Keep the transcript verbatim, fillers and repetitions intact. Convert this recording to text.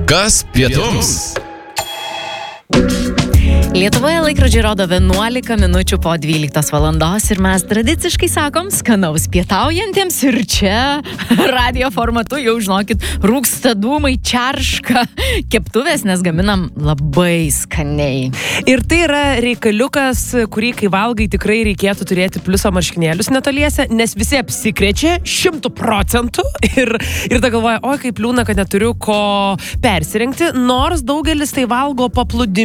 Kas pietums? Lietuvoje laikrodžiai rodo vienuolika minučių po dvyliktos valandos ir mes tradiciškai sakom skanaus pietaujantiems ir čia radio formatu jau žinokit rūksta dūmai, čerška keptuvės, nes gaminam labai skaniai. Ir tai yra reikaliukas, kurį kai valgai tikrai reikėtų turėti pliuso marškinėlius netoliese, nes visi apsikrečia šimtų procentų ir, ir ta galvoja, oi kaip liūna, kad neturiu ko persirengti, nors daugelis tai valgo paplūdimį.